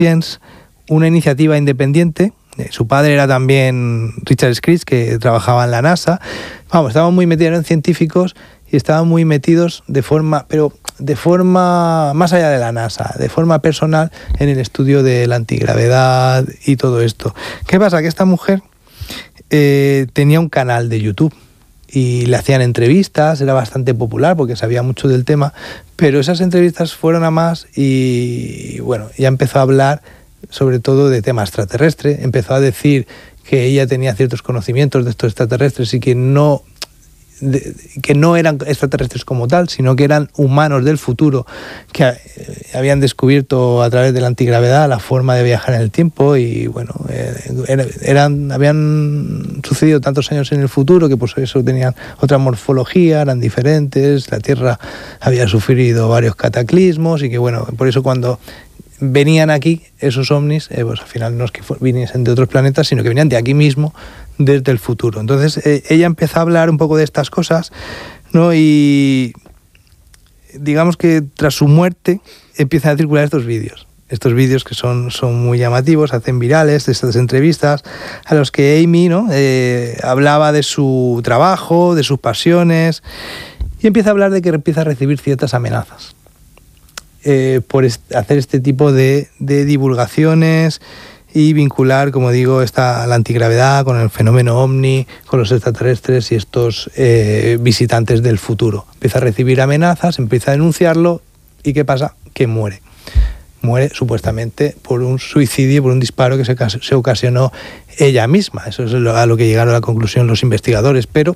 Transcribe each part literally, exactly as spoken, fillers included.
una iniciativa independiente. Su padre era también Richard Scritch, que trabajaba en la NASA. Vamos, estaban muy metidos en científicos y estaban muy metidos de forma, pero de forma más allá de la NASA, de forma personal en el estudio de la antigravedad y todo esto. ¿Qué pasa? Que esta mujer eh, tenía un canal de YouTube y le hacían entrevistas, era bastante popular porque sabía mucho del tema, pero esas entrevistas fueron a más y, bueno, ya empezó a hablar sobre todo de tema extraterrestre, empezó a decir que ella tenía ciertos conocimientos de estos extraterrestres y que no, de, que no eran extraterrestres como tal, sino que eran humanos del futuro que eh, habían descubierto a través de la antigravedad la forma de viajar en el tiempo y bueno, eh, eran, habían sucedido tantos años en el futuro que por eso tenían otra morfología, eran diferentes, la Tierra había sufrido varios cataclismos y que bueno, por eso cuando venían aquí esos ovnis, eh, pues al final no es que viniesen de otros planetas, sino que venían de aquí mismo, desde el futuro. Entonces eh, ella empezó a hablar un poco de estas cosas, ¿no? Y digamos que tras su muerte empiezan a circular estos vídeos. Estos vídeos que son, son muy llamativos, hacen virales de estas entrevistas a los que Amy, ¿no? eh, hablaba de su trabajo, de sus pasiones, y empieza a hablar de que empieza a recibir ciertas amenazas. Eh, por est- hacer este tipo de, de divulgaciones y vincular, como digo, esta, la antigravedad con el fenómeno ovni, con los extraterrestres y estos eh, visitantes del futuro. Empieza a recibir amenazas, empieza a denunciarlo y ¿qué pasa? Que muere. Muere supuestamente por un suicidio, por un disparo que se, se ocasionó ella misma. Eso es lo, a lo que llegaron a la conclusión los investigadores, pero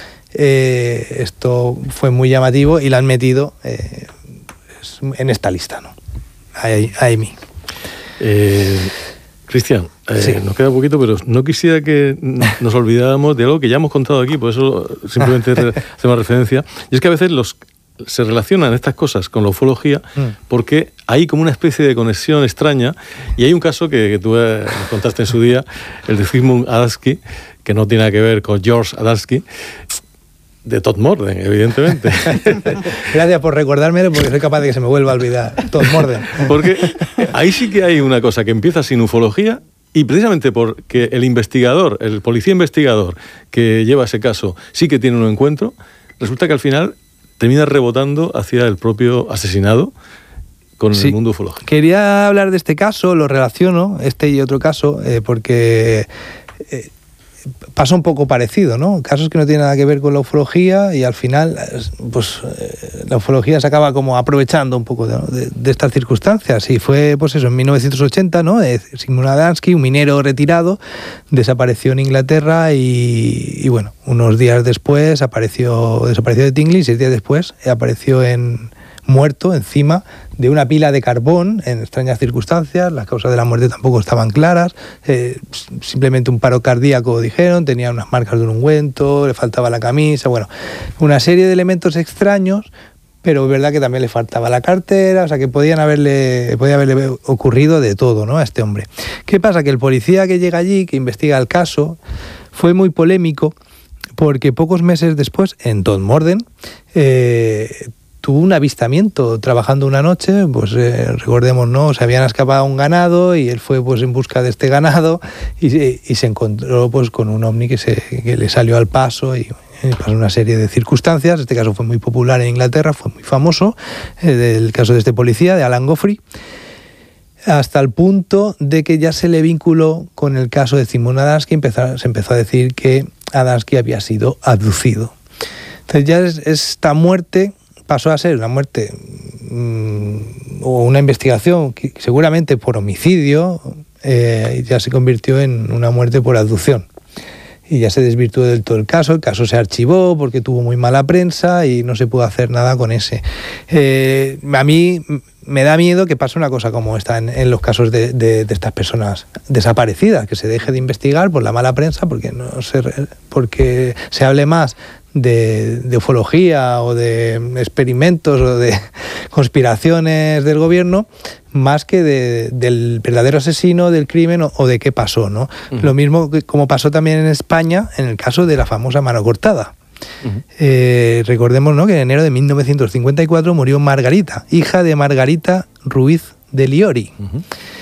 eh, esto fue muy llamativo y la han metido Eh, en esta lista, ¿no? A, a Amy. Eh, Cristian, eh, sí. Nos queda poquito, pero no quisiera que nos olvidáramos de algo que ya hemos contado aquí, por eso simplemente hacemos referencia. Y es que a veces los se relacionan estas cosas con la ufología mm. porque hay como una especie de conexión extraña y hay un caso que, que tú eh, contaste en su día, el de Zygmunt Adamski, que no tiene nada que ver con George Adamski, de Todd Morden, evidentemente. Gracias por recordármelo porque soy capaz de que se me vuelva a olvidar. Todd Morden. Porque ahí sí que hay una cosa que empieza sin ufología y precisamente porque el investigador, el policía investigador que lleva ese caso sí que tiene un encuentro, resulta que al final termina rebotando hacia el propio asesinado con sí. el mundo ufológico. Quería hablar de este caso, lo relaciono, este y otro caso, eh, porque Eh, pasa un poco parecido, ¿no? Casos que no tienen nada que ver con la ufología y al final, pues, eh, la ufología se acaba como aprovechando un poco de, de, de estas circunstancias. Y fue, pues eso, en mil novecientos ochenta, ¿no? Eh, Zygmunt Adamski, un minero retirado, desapareció en Inglaterra y, y bueno, unos días después apareció, desapareció de Tingley y seis días después apareció en... muerto encima de una pila de carbón en extrañas circunstancias. Las causas de la muerte tampoco estaban claras, eh, simplemente un paro cardíaco dijeron, tenía unas marcas de un ungüento, le faltaba la camisa, bueno, una serie de elementos extraños, pero es verdad que también le faltaba la cartera, o sea que podían haberle, podía haberle ocurrido de todo, ¿no? A este hombre. ¿Qué pasa? Que el policía que llega allí, que investiga el caso, fue muy polémico porque pocos meses después, en Todd Morden, eh, tuvo un avistamiento trabajando una noche, pues eh, recordemos, ¿no? Se habían escapado un ganado y él fue pues en busca de este ganado y, y se encontró pues con un ovni que, se, que le salió al paso y eh, pasó una serie de circunstancias. Este caso fue muy popular en Inglaterra, fue muy famoso, eh, del caso de este policía, de Alan Goffrey, hasta el punto de que ya se le vinculó con el caso de Zygmunt Adamski. Empezó, se empezó a decir que Adamski había sido abducido. Entonces ya es, esta muerte pasó a ser una muerte mmm, o una investigación que seguramente por homicidio, eh, ya se convirtió en una muerte por abducción. Y ya se desvirtuó del todo el caso, el caso se archivó porque tuvo muy mala prensa y no se pudo hacer nada con ese. Eh, a mí me da miedo que pase una cosa como esta en, en los casos de, de, de estas personas desaparecidas, que se deje de investigar por la mala prensa, porque, no se, porque se hable más de, de ufología o de experimentos o de conspiraciones del gobierno, más que de, del verdadero asesino, del crimen o, o de qué pasó, ¿no? Uh-huh. Lo mismo que como pasó también en España en el caso de la famosa mano cortada. Uh-huh. Eh, recordemos, ¿no?, que en enero de mil novecientos cincuenta y cuatro murió Margarita, hija de Margarita Ruiz de Liori. Uh-huh.